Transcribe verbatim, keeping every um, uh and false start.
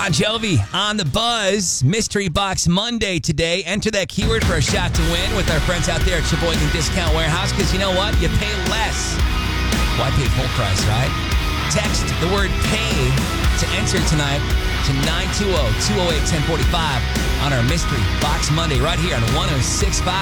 Bon Jovi on the Buzz. Mystery Box Monday today. Enter that keyword for a shot to win with our friends out there at Sheboygan Discount Warehouse, because you know what? You pay less. Why pay full price, right? Text the word pay to enter tonight to nine two zero, two zero eight, one zero four five on our Mystery Box Monday right here on one oh six point five